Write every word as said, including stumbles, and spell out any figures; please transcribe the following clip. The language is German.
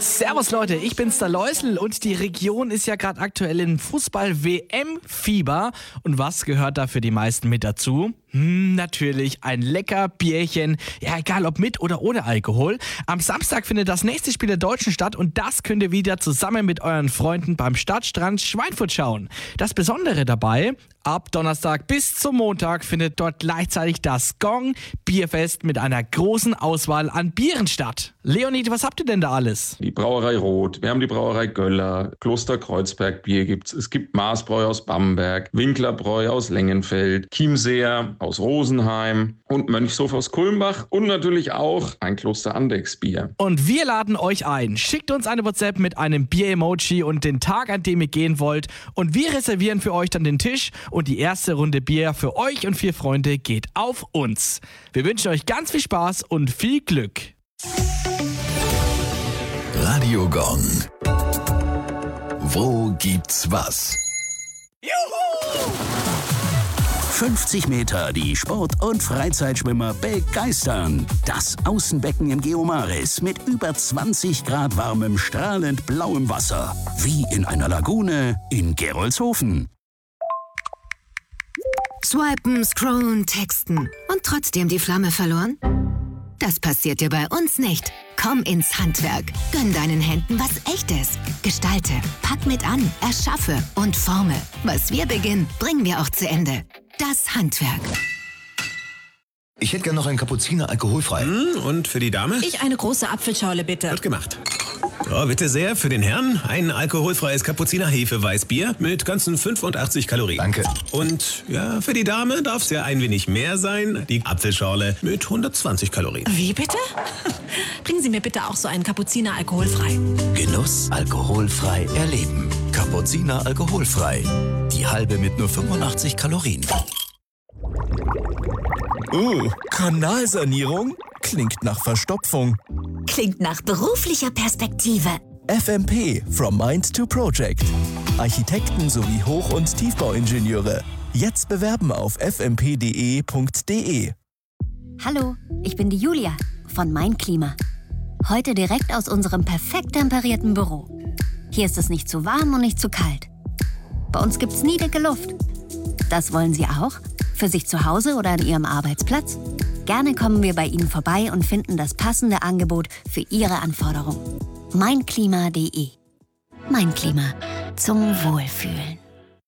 Servus Leute, ich bin's der Läusel und die Region ist ja gerade aktuell in Fußball-W M-Fieber. Und was gehört da für die meisten mit dazu? Hm, natürlich ein lecker Bierchen, ja egal ob mit oder ohne Alkohol. Am Samstag findet das nächste Spiel der Deutschen statt und das könnt ihr wieder zusammen mit euren Freunden beim Stadtstrand Schweinfurt schauen. Das Besondere dabei, ab Donnerstag bis zum Montag findet dort gleichzeitig das Gong Bierfest mit einer großen Auswahl an Bieren statt. Leonid, was habt ihr denn da alles? Die Brauerei Roth, wir haben die Brauerei Göller, Kloster Kreuzberg Bier gibt's, es gibt Maßbräu aus Bamberg, Winklerbräu aus Lengenfeld, Chiemseer aus Rosenheim und Mönchshof aus Kulmbach und natürlich auch ein Kloster Andechs Bier. Und wir laden euch ein. Schickt uns eine WhatsApp mit einem Bier-Emoji und den Tag, an dem ihr gehen wollt und wir reservieren für euch dann den Tisch und die erste Runde Bier für euch und vier Freunde geht auf uns. Wir wünschen euch ganz viel Spaß und viel Glück. Radio Gong. Wo gibt's was? Juhu! fünfzig Meter die Sport- und Freizeitschwimmer begeistern. Das Außenbecken im Geomaris mit über zwanzig Grad warmem, strahlend blauem Wasser. Wie in einer Lagune in Gerolzhofen. Swipen, scrollen, texten und trotzdem die Flamme verloren? Das passiert dir bei uns nicht. Komm ins Handwerk. Gönn deinen Händen was Echtes. Gestalte, pack mit an, erschaffe und forme. Was wir beginnen, bringen wir auch zu Ende. Das Handwerk. Ich hätte gern noch einen Kapuziner alkoholfrei. Hm, und für die Dame? Ich eine große Apfelschorle, bitte. Wird gemacht. So, bitte sehr, für den Herrn ein alkoholfreies Kapuziner Hefeweißbier mit ganzen fünfundachtzig Kalorien. Danke. Und ja, für die Dame darf es ja ein wenig mehr sein. Die Apfelschorle mit hundertzwanzig Kalorien. Wie bitte? Bringen Sie mir bitte auch so einen Kapuziner alkoholfrei. Genuss alkoholfrei erleben. Kapuziner alkoholfrei. Die halbe mit nur fünfundachtzig Kalorien. Uh, Kanalsanierung? Klingt nach Verstopfung. Klingt nach beruflicher Perspektive. F M P, from Mind to Project. Architekten sowie Hoch- und Tiefbauingenieure. Jetzt bewerben auf f m p punkt d e punkt d e. Hallo, ich bin die Julia von Mein Klima. Heute direkt aus unserem perfekt temperierten Büro. Hier ist es nicht zu warm und nicht zu kalt. Bei uns gibt's nie dicke Luft. Das wollen Sie auch? Für sich zu Hause oder an Ihrem Arbeitsplatz? Gerne kommen wir bei Ihnen vorbei und finden das passende Angebot für Ihre Anforderungen. mein klima punkt d e. Mein Klima. Zum Wohlfühlen.